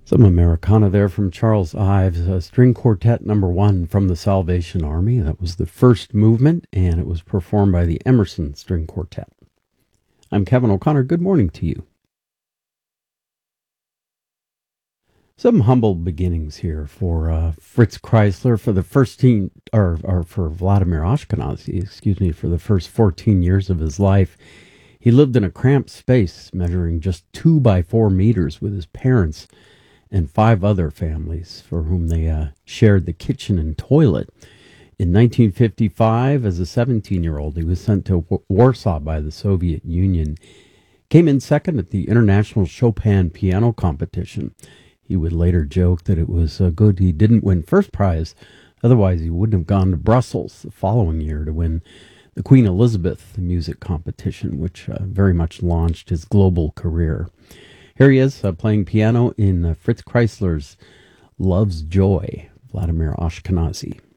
Some Americana there from Charles Ives, String Quartet number 1 from the Salvation Army. That was the first movement, and it was performed by the Emerson String Quartet. I'm Kevin O'Connor. Good morning to you. Some humble beginnings here for Fritz Kreisler for the for Vladimir Ashkenazy, for the first 14 years of his life. He lived in a cramped space measuring just 2 by 4 meters with his parents and 5 other families for whom they shared the kitchen and toilet. In 1955, as a 17-year-old, he was sent to Warsaw by the Soviet Union. Came in second at the International Chopin Piano Competition. He would later joke that it was good he didn't win first prize, otherwise he wouldn't have gone to Brussels the following year to win the Queen Elizabeth music competition, which very much launched his global career. Here he is playing piano in Fritz Kreisler's Love's Joy, Vladimir Ashkenazy.